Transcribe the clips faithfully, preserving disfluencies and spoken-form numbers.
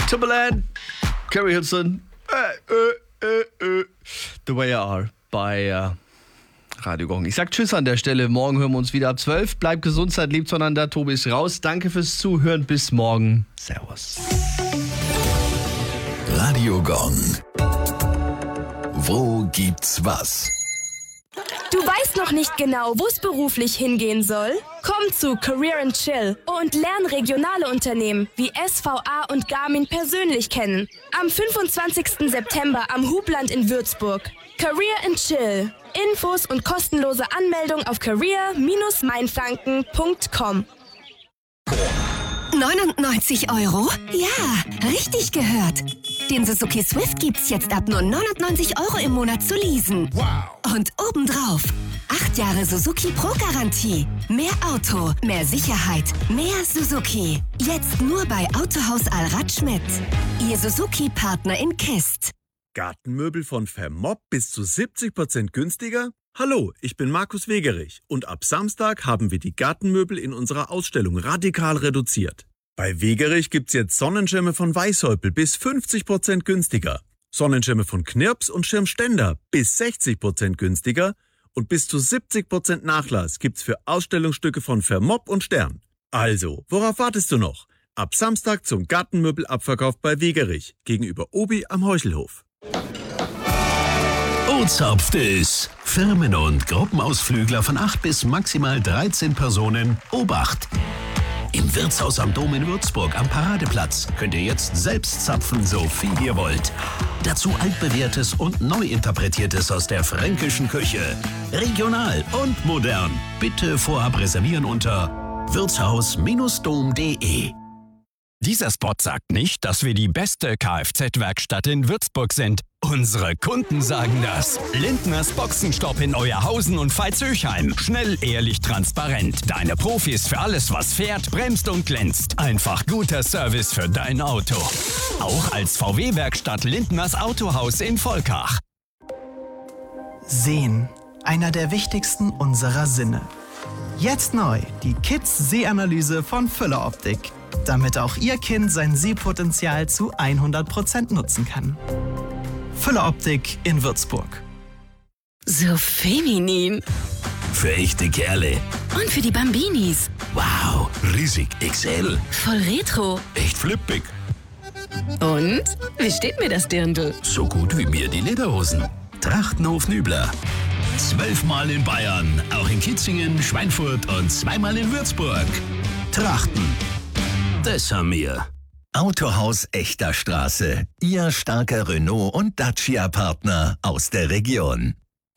Timbaland, Carrie Hilson, äh, äh, äh, äh. The Way You Are bei äh, Radio Gong. Ich sag Tschüss an der Stelle. Morgen hören wir uns wieder ab zwölf. Bleibt gesund, seid lieb zueinander. Tobi ist raus. Danke fürs Zuhören. Bis morgen. Servus. Radio Gong. Wo gibt's was? Du weißt noch nicht genau, wo es beruflich hingehen soll? Komm zu Career and Chill und lern regionale Unternehmen wie S V A und Garmin persönlich kennen. Am fünfundzwanzigsten September am Hubland in Würzburg. Career and Chill. Infos und kostenlose Anmeldung auf career Bindestrich mainfranken Punkt com. neunundneunzig Euro? Ja, richtig gehört. Den Suzuki Swift gibt's jetzt ab nur neunundneunzig Euro im Monat zu leasen. Wow. Und obendrauf acht Jahre Suzuki Pro-Garantie. Mehr Auto, mehr Sicherheit, mehr Suzuki. Jetzt nur bei Autohaus Allrad Schmidt. Ihr Suzuki-Partner in Kist. Gartenmöbel von Vermopp bis zu siebzig Prozent günstiger? Hallo, ich bin Markus Wegerich und ab Samstag haben wir die Gartenmöbel in unserer Ausstellung radikal reduziert. Bei Wegerich gibt's jetzt Sonnenschirme von Weißhäupl bis fünfzig Prozent günstiger, Sonnenschirme von Knirps und Schirmständer bis sechzig Prozent günstiger und bis zu siebzig Prozent Nachlass gibt's für Ausstellungsstücke von Vermopp und Stern. Also, worauf wartest du noch? Ab Samstag zum Gartenmöbelabverkauf bei Wegerich gegenüber Obi am Heuchelhof. Ozapft es. Firmen- und Gruppenausflügler von acht bis maximal dreizehn Personen. Obacht! Im Wirtshaus am Dom in Würzburg am Paradeplatz könnt ihr jetzt selbst zapfen, so viel ihr wollt. Dazu altbewährtes und neu interpretiertes aus der fränkischen Küche. Regional und modern. Bitte vorab reservieren unter wirtshaus Bindestrich dom Punkt de. Dieser Spot sagt nicht, dass wir die beste Kfz-Werkstatt in Würzburg sind. Unsere Kunden sagen das. Lindners Boxenstopp in Euerhausen und Veitshöchheim. Schnell, ehrlich, transparent. Deine Profis für alles, was fährt, bremst und glänzt. Einfach guter Service für dein Auto. Auch als V W-Werkstatt Lindners Autohaus in Volkach. Sehen. Einer der wichtigsten unserer Sinne. Jetzt neu die Kids-Sehanalyse von Füller Optik. Damit auch Ihr Kind sein Sehpotenzial zu hundert Prozent nutzen kann. Füller Optik in Würzburg. So feminin. Für echte Kerle. Und für die Bambinis. Wow, riesig X L. Voll retro. Echt flippig. Und? Wie steht mir das Dirndl? So gut wie mir die Lederhosen. Trachtenhof Nübler. Zwölfmal in Bayern, auch in Kitzingen, Schweinfurt und zweimal in Würzburg. Trachten. Das haben wir. Autohaus Echter Straße. Ihr starker Renault- und Dacia-Partner aus der Region.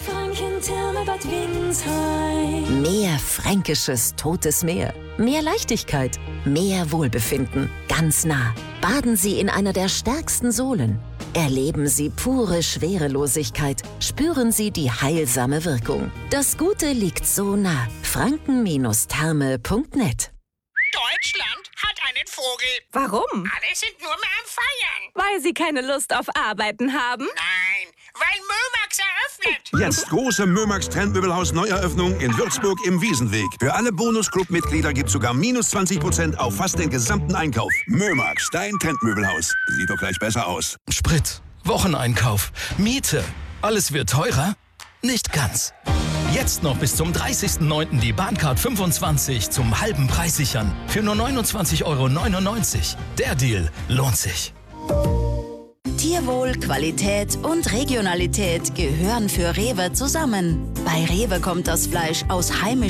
Mehr fränkisches Totes Meer. Mehr Leichtigkeit. Mehr Wohlbefinden. Ganz nah. Baden Sie in einer der stärksten Sohlen. Erleben Sie pure Schwerelosigkeit. Spüren Sie die heilsame Wirkung. Das Gute liegt so nah. franken Bindestrich therme Punkt net. Deutschland hat einen Vogel. Warum? Alle sind nur mehr am Feiern. Weil sie keine Lust auf Arbeiten haben? Nein, weil Mömax eröffnet. Jetzt große Mömax Trendmöbelhaus Neueröffnung in Würzburg im Wiesenweg. Für alle Bonus-Club-Mitglieder gibt's sogar minus zwanzig Prozent auf fast den gesamten Einkauf. Mömax, dein Trendmöbelhaus. Sieht doch gleich besser aus. Sprit, Wocheneinkauf, Miete. Alles wird teurer? Nicht ganz. Jetzt noch bis zum dreißigsten neunten die Bahncard fünfundzwanzig zum halben Preis sichern. Für nur neunundzwanzig Euro neunundneunzig. Der Deal lohnt sich. Tierwohl, Qualität und Regionalität gehören für Rewe zusammen. Bei Rewe kommt das Fleisch aus heimisch